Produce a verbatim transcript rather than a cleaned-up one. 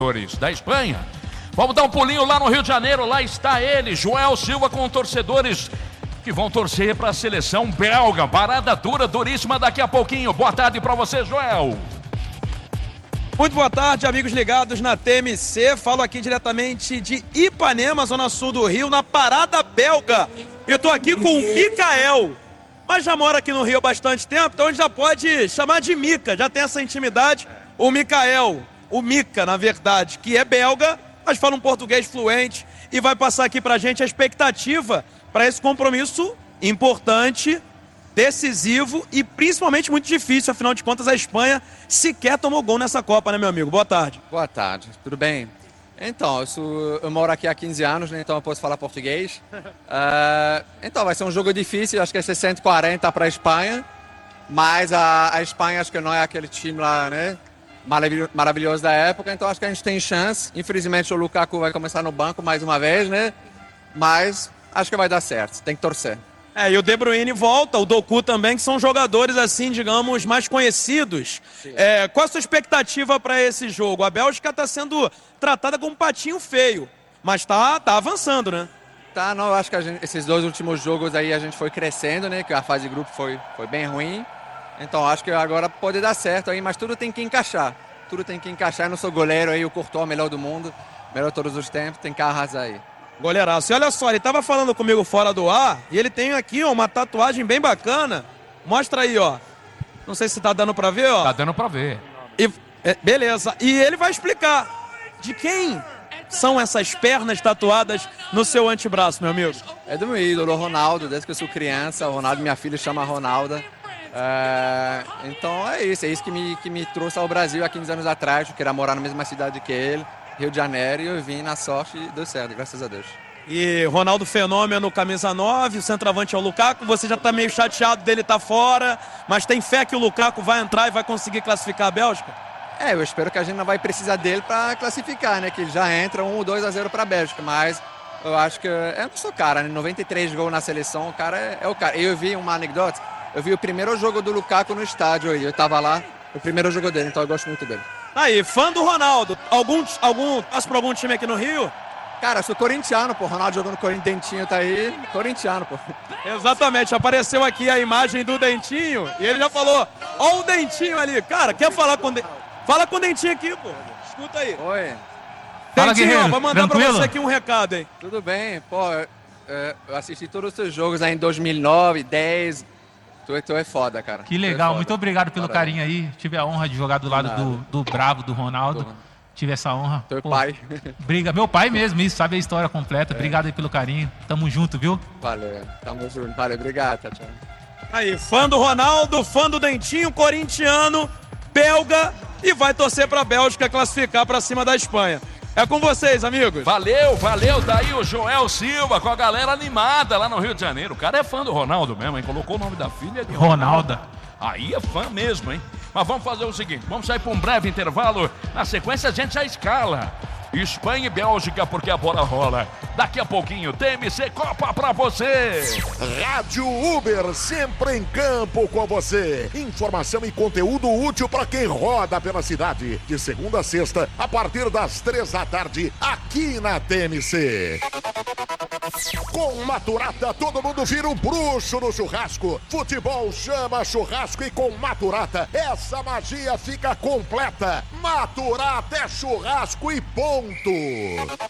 da Espanha. Vamos dar um pulinho lá no Rio de Janeiro, lá está ele, Joel Silva, com torcedores que vão torcer para a seleção belga. Parada dura, duríssima daqui a pouquinho. Boa tarde para você, Joel. Muito boa tarde, amigos ligados na T M C. Falo aqui diretamente de Ipanema, zona sul do Rio, na parada belga. Eu tô aqui com o Mikael, mas já mora aqui no Rio há bastante tempo, então a gente já pode chamar de Mika, já tem essa intimidade. O Mikael, o Mika, na verdade, que é belga, mas fala um português fluente e vai passar aqui pra gente a expectativa para esse compromisso importante, decisivo e principalmente muito difícil. Afinal de contas, a Espanha sequer tomou gol nessa Copa, né, meu amigo? Boa tarde. Boa tarde, tudo bem? Então, eu, sou, eu moro aqui há quinze anos, né, então eu posso falar português. Uh, então, vai ser um jogo difícil, acho que é sessenta e quarenta para a Espanha, mas a, a Espanha acho que não é aquele time lá, né? Maravilhoso da época, então acho que a gente tem chance. Infelizmente o Lukaku vai começar no banco mais uma vez, né? Mas acho que vai dar certo, tem que torcer. É, e o De Bruyne volta, o Doku também, que são jogadores, assim, digamos, mais conhecidos. É, qual a sua expectativa para esse jogo? A Bélgica está sendo tratada como um patinho feio, mas tá, tá avançando, né? Tá, não, eu acho que a gente, esses dois últimos jogos aí a gente foi crescendo, né? Que a fase de grupo foi, foi bem ruim. Então acho que agora pode dar certo aí, mas tudo tem que encaixar. Tudo tem que encaixar. Eu não sou goleiro aí, o Courtois, melhor do mundo, melhor de todos os tempos, tem que arrasar aí. Goleiraço. E olha só, ele tava falando comigo fora do ar e ele tem aqui, ó, uma tatuagem bem bacana. Mostra aí, ó. Não sei se tá dando pra ver, ó. Tá dando pra ver. E, é, beleza. E ele vai explicar de quem são essas pernas tatuadas no seu antebraço, meu amigo. É do meu ídolo, Ronaldo, desde que eu sou criança. O Ronaldo, minha filha, chama Ronalda. É, então é isso, é isso que me, que me trouxe ao Brasil há quinze anos atrás. Eu queria morar na mesma cidade que ele, Rio de Janeiro, e eu vim na sorte e deu certo, graças a Deus. E Ronaldo Fenômeno, camisa nove, o centroavante é o Lukaku. Você já tá meio chateado dele estar tá fora, mas tem fé que o Lukaku vai entrar e vai conseguir classificar a Bélgica? É, eu espero que a gente não vai precisar dele para classificar, né? Que ele já entra um ou dois a zero para a Bélgica, mas eu acho que eu não sou cara, né? noventa e três gols na seleção, o cara é, é o cara. Eu vi uma anedota. Eu vi o primeiro jogo do Lukaku no estádio aí, eu tava lá, o primeiro jogo dele, então eu gosto muito dele. Aí, fã do Ronaldo, algum, algum, passa por algum time aqui no Rio? Cara, eu sou corintiano, pô, Ronaldo jogando Corinthians, Dentinho tá aí, corintiano, pô. Exatamente, apareceu aqui a imagem do Dentinho e ele já falou, ó o Dentinho ali, cara, quer falar com o Dentinho? Fala com o Dentinho aqui, pô, escuta aí. Oi. Fala, Dentinho, ó, vou mandar Tranquilo? pra você aqui um recado, hein. Tudo bem, pô, eu assisti todos os seus jogos aí em dois mil e nove, dez... Tu, tu é foda, cara. Que legal, é muito obrigado pelo Caralho. carinho aí. Tive a honra de jogar do lado do, do Bravo, do Ronaldo. Tô. Tive essa honra. Teu Pô, pai. Briga, meu pai mesmo, isso, sabe a história completa. É. Obrigado aí pelo carinho. Tamo junto, viu? Valeu, tamo junto. Valeu, obrigado, tchau. Aí, fã do Ronaldo, fã do Dentinho, corintiano, belga e vai torcer pra Bélgica classificar pra cima da Espanha. É com vocês, amigos. Valeu, valeu. Daí o Joel Silva com a galera animada lá no Rio de Janeiro. O cara é fã do Ronaldo mesmo, hein? Colocou o nome da filha de Ronalda. Aí é fã mesmo, hein? Mas vamos fazer o seguinte, vamos sair para um breve intervalo. Na sequência a gente já escala Espanha e Bélgica, porque a bola rola. Daqui a pouquinho, T M C Copa pra você. Rádio Uber, sempre em campo com você. Informação e conteúdo útil para quem roda pela cidade. De segunda a sexta, a partir das três da tarde, aqui na T M C. Com Maturata, todo mundo vira um bruxo no churrasco. Futebol chama churrasco e com Maturata, essa magia fica completa. Maturata é churrasco e ponto.